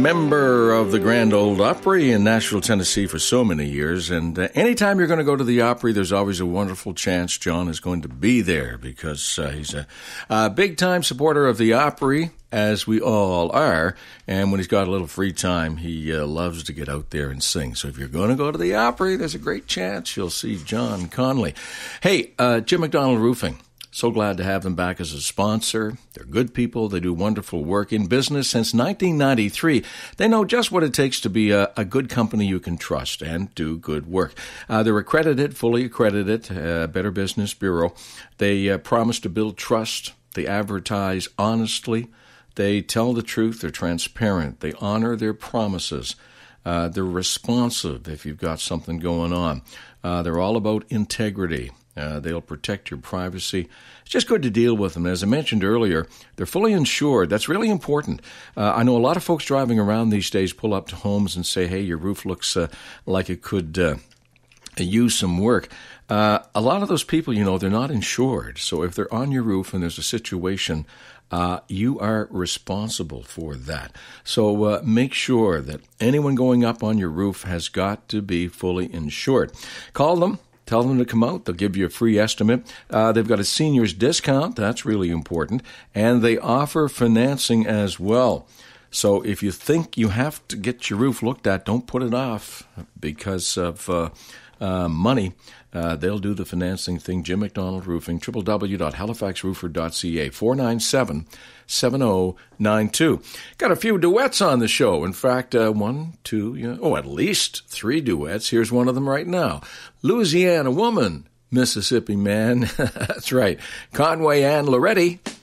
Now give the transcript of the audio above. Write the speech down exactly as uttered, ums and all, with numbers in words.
member of the Grand Ole Opry in Nashville, Tennessee for so many years. And uh, anytime you're going to go to the Opry, there's always a wonderful chance John is going to be there because uh, he's a, a big-time supporter of the Opry, as we all are. And when he's got a little free time, he uh, loves to get out there and sing. So if you're going to go to the Opry, there's a great chance you'll see John Conley. Hey, uh, Jim McDonald Roofing. So glad to have them back as a sponsor. They're good people. They do wonderful work in business since nineteen ninety-three. They know just what it takes to be a, a good company you can trust and do good work. Uh, they're accredited, fully accredited, uh, Better Business Bureau. They uh, promise to build trust. They advertise honestly. They tell the truth. They're transparent. They honor their promises. Uh, they're responsive if you've got something going on. Uh, they're all about integrity. Uh, they'll protect your privacy. It's just good to deal with them. As I mentioned earlier, they're fully insured. That's really important. Uh, I know a lot of folks driving around these days pull up to homes and say, hey, your roof looks uh, like it could uh, use some work. Uh, a lot of those people, you know, they're not insured. So if they're on your roof and there's a situation, uh, you are responsible for that. So uh, make sure that anyone going up on your roof has got to be fully insured. Call them. Tell them to come out. They'll give you a free estimate. Uh, they've got a seniors discount. That's really important. And they offer financing as well. So if you think you have to get your roof looked at, don't put it off because of uh, uh, money. Uh, they'll do the financing thing. Jim McDonald Roofing, w w w dot halifax roofer dot c a, four nine seven, seven oh nine two. Got a few duets on the show. In fact, uh, one, two, yeah, oh, at least three duets. Here's one of them right now. Louisiana Woman, Mississippi Man. That's right. Conway and Loretti.